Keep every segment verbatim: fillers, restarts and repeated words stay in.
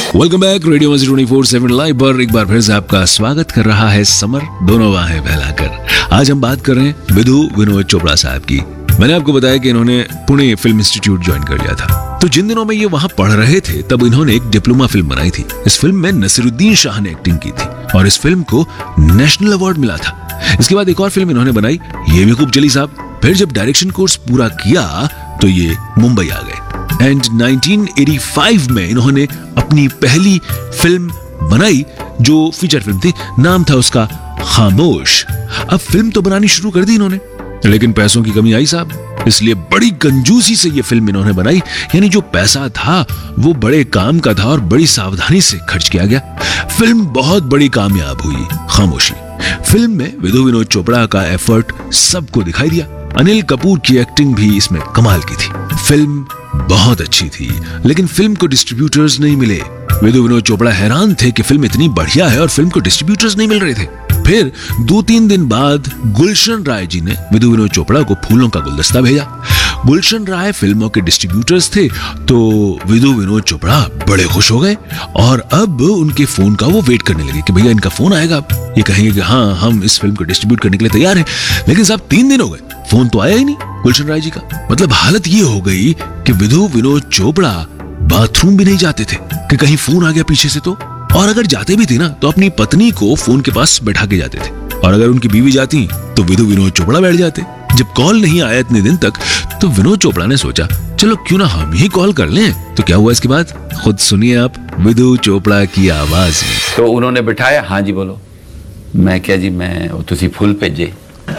Welcome back radio मस्ती twenty four seven live पर एक बार फिर से आपका स्वागत कर रहा है समर, दोनों बाहें फैलाकर। आज हम बात कर रहे हैं विधु विनोद चोपड़ा साहब की। मैंने आपको बताया कि इन्होंने पुणे फिल्म इंस्टीट्यूट ज्वाइन कर लिया था, तो जिन दिनों में ये वहां पढ़ रहे थे तब इन्होंने एक डिप्लोमा फिल्म बनाई थी। इस फिल्म में नसीरुद्दीन शाह ने एक्टिंग की थी और इस फिल्म को नेशनल अवार्ड मिला था। इसके बाद एक और फिल्म इन्होंने बनाई, ये भी खूब चली साहब। फिर जब डायरेक्शन कोर्स पूरा किया तो ये मुंबई आ गए एंड नाइनटीन एटी फाइव में इन्होंने अपनी पहली फिल्म बनाई जो फीचर फिल्म थी, नाम था उसका खामोश। अब फिल्म तो बनानी शुरू कर दी इन्होंने, लेकिन पैसों की कमी आई साहब, इसलिए बड़ी कंजूसी से ये फिल्म इन्होंने बनाई। यानी जो पैसा था वो बड़े काम का था और बड़ी सावधानी से खर्च किया गया। फिल्म बहुत बड़ी कामयाब हुई खामोशी। फिल्म में विधु विनोद चोपड़ा का एफर्ट सबको दिखाई दिया। अनिल कपूर की एक्टिंग भी इसमें कमाल की थी। फिल्म बहुत अच्छी थी, लेकिन फिल्म को डिस्ट्रीब्यूटर्स नहीं मिले। विधु विनोद चोपड़ा हैरान थे कि फिल्म इतनी बढ़िया है और फिल्म को डिस्ट्रीब्यूटर्स नहीं मिल रहे थे। फिर दो तीन दिन बाद गुलशन राय जी ने विधु विनोद चोपड़ा को फूलों का गुलदस्ता भेजा। गुलशन राय फिल्मों के डिस्ट्रीब्यूटर्स थे, तो विधु विनोद चोपड़ा बड़े खुश हो गए और अब उनके फोन का वो वेट करने लगे कि भैया इनका फोन आएगा, ये कहेंगे कि हाँ हम इस फिल्म को डिस्ट्रीब्यूट करने के लिए तैयार हैं। लेकिन साहब तीन दिन हो गए, फोन तो आया ही नहीं गुलशन राय जी का। मतलब हालत ये हो गई कि विधु विनोद चोपड़ा बाथरूम भी नहीं जाते थे कि कहीं फोन आ गया पीछे से तो, और अगर जाते भी थे ना तो अपनी पत्नी को फोन के पास बैठा के जाते थे, और अगर उनकी बीवी जाती तो विधु विनोद चोपड़ा बैठ जाते। जब कॉल नहीं आया इतने दिन तक तो विनोद चोपड़ा ने सोचा चलो क्यों ना हम ही कॉल कर लें। तो क्या हुआ इसके बाद खुद सुनिए आप विधु चोपड़ा की आवाज में। तो उन्होंने बिठाया, हाँ जी बोलो। मैं क्या जी मैं तुसी फुल भेजे।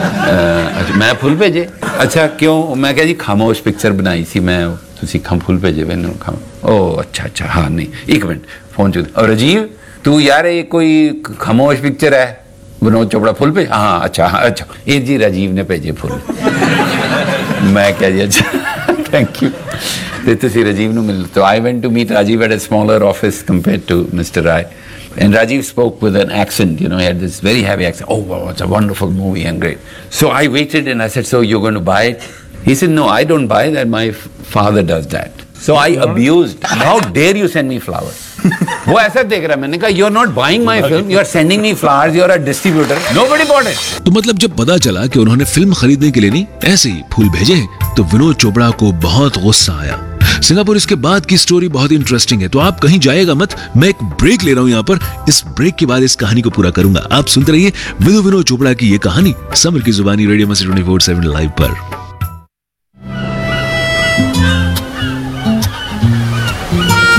अच्छा मैं फुल भेजे, अच्छा क्यों? मैं क्या जी खामोश पिक्चर बनाई सी मैं, तुसी खम फुल भेजे मैंने खाम। ओ अच्छा अच्छा हाँ नहीं एक मिनट फोन चुद। और राजीव तू यार ये कोई खामोश पिक्चर है, विनोद चोपड़ा फुल पे, हाँ अच्छा हाँ अच्छा ये जी राजीव ने भेजे फुल। मैं क्या जी अच्छा थैंक यू। तो तुसी राजीव नु मिल। तो I went to meet Rajiv at a smaller office compared to mister Rai. And Rajiv spoke with an accent, you know, he had this very heavy accent. Oh, wow, it's a wonderful movie and great. So I waited and I said, so you're going to buy it? He said, no, I don't buy that. My father does that. So I abused. How dare you send me flowers? वो ऐसा देख रहा है, मैंने कहा, you're not buying my film, you're sending me flowers, you're a distributor. Nobody bought it. तो मतलब जब पता चला कि उन्होंने फिल्म खरीदने के लिए नहीं ऐसे ही फूल भेजे हैं, तो विनोद चोपड़ा को बहुत गुस्सा आया। सिंगापुर इसके बाद की स्टोरी बहुत इंटरेस्टिंग है, तो आप कहीं जाएगा मत। मैं एक ब्रेक ले रहा हूं यहाँ पर। इस ब्रेक के बाद इस कहानी को पूरा करूंगा। आप सुनते रहिए विधु विनोद चोपड़ा की ये कहानी समर की जुबानी रेडियो मस्ती ट्वेंटी फोर सेवन लाइव पर।